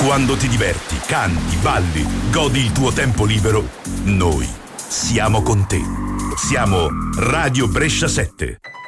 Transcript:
Quando ti diverti, canti, balli, godi il tuo tempo libero, noi siamo con te. Siamo Radio Brescia 7.